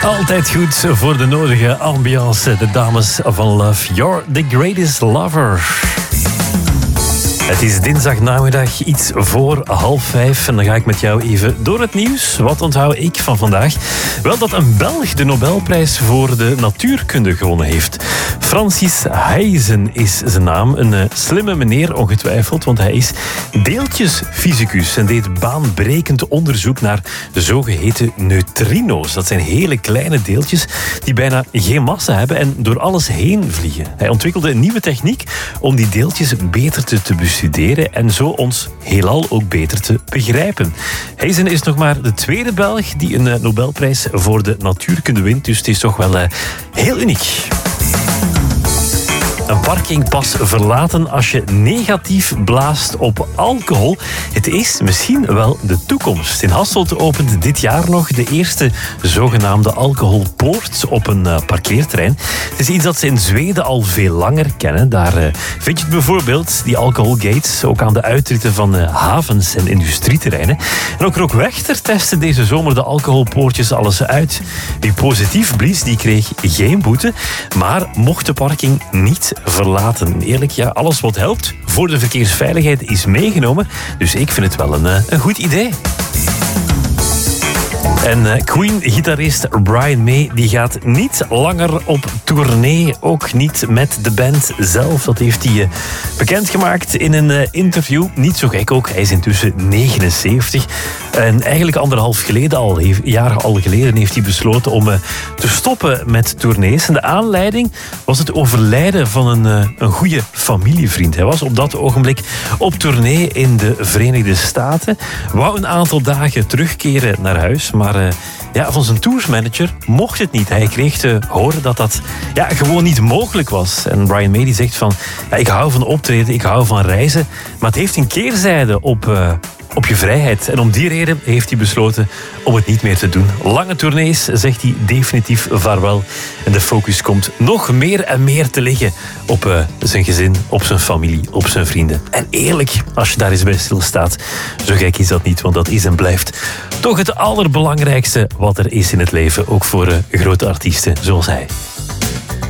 Altijd goed voor de nodige ambiance. De dames van Love. You're the greatest lover. Het is dinsdagnamiddag, iets voor 4:30. En dan ga ik met jou even door het nieuws. Wat onthoud ik van vandaag? Wel dat een Belg de Nobelprijs voor de natuurkunde gewonnen heeft. Francis Heijzen is zijn naam. Een slimme meneer ongetwijfeld, want hij is deeltjesfysicus en deed baanbrekend onderzoek naar de zogeheten neutrino's. Dat zijn hele kleine deeltjes die bijna geen massa hebben en door alles heen vliegen. Hij ontwikkelde een nieuwe techniek om die deeltjes beter te bestuderen en zo ons heelal ook beter te begrijpen. Heijzen is nog maar de tweede Belg die een Nobelprijs voor de natuurkunde wint, dus het is toch wel heel uniek. Een parkingpas verlaten als je negatief blaast op alcohol. Het is misschien wel de toekomst. In Hasselt opent dit jaar nog de eerste zogenaamde alcoholpoort op een parkeerterrein. Het is iets dat ze in Zweden al veel langer kennen. Daar vind je het bijvoorbeeld, die alcoholgates, ook aan de uitritten van havens en industrieterreinen. En ook Rockwechter testte deze zomer de alcoholpoortjes alles uit. Wie positief blies, die kreeg geen boete, maar mocht de parking niet verlaten. Eerlijk, ja, alles wat helpt voor de verkeersveiligheid is meegenomen. Dus ik vind het wel een goed idee. En Queen-gitarist Brian May die gaat niet langer op tournee. Ook niet met de band zelf. Dat heeft hij bekendgemaakt in een interview. Niet zo gek ook. Hij is intussen 79. En eigenlijk 1,5 jaar geleden heeft hij besloten om te stoppen met tournees. En de aanleiding was het overlijden van een goede familievriend. Hij was op dat ogenblik op tournee in de Verenigde Staten. Wou een aantal dagen terugkeren naar huis, maar van zijn toursmanager mocht het niet. Hij kreeg te horen dat dat gewoon niet mogelijk was. En Brian May die zegt van, ik hou van optreden, ik hou van reizen, maar het heeft een keerzijde op je vrijheid. En om die reden heeft hij besloten om het niet meer te doen. Lange tournees zegt hij definitief vaarwel. En de focus komt nog meer en meer te liggen op zijn gezin, op zijn familie, op zijn vrienden. En eerlijk, als je daar eens bij stilstaat, zo gek is dat niet, want dat is en blijft toch het allerbelangrijkste wat er is in het leven. Ook voor grote artiesten zoals hij.